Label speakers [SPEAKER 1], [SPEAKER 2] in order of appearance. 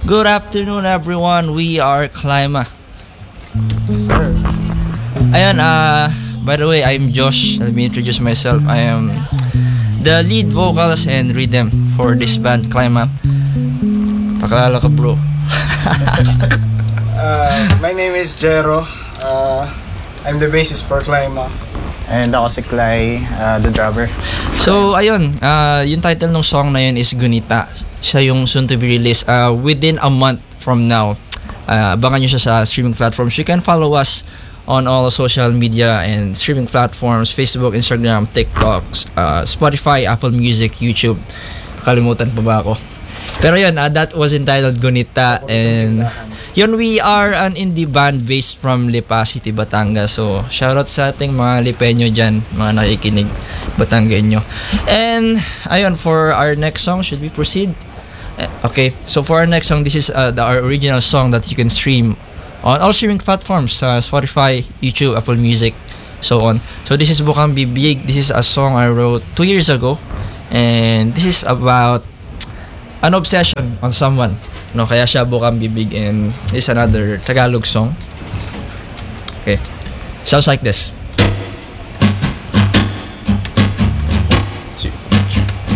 [SPEAKER 1] Good afternoon, everyone. We are Clima.
[SPEAKER 2] Sir.
[SPEAKER 1] Ayun, by the way, I'm Josh. Let me introduce myself. I am the lead vocals and rhythm for this band, Clima. Pakalala ka, bro.
[SPEAKER 2] My name is Jero. I'm the bassist for Clima.
[SPEAKER 3] And ako si Clay, the drummer.
[SPEAKER 1] So, ayun, yung title ng song na yun is Gunita. Siya yung soon to be released within a month from now. Abangan nyo siya sa streaming platforms. You can follow us on all social media and streaming platforms, Facebook, Instagram, TikTok, Spotify, Apple Music, YouTube. Kalimutan pa ba ako? Pero yun, that was entitled Gunita. And yun, we are an indie band based from Lipa City, Batangas. So, shoutout sa ating mga Lipeño dyan, mga nakikinig Batanggenyo. And, ayun, for our next song, should we proceed? Okay, so for our next song, this is our original song that you can stream on all streaming platforms, Spotify, YouTube, Apple Music, so on. So this is Bukang Bibig. This is a song I wrote 2 years ago, and this is about an obsession on someone. No, kaya siya Bukang Bibig, and this is another Tagalog song. Okay, sounds like this.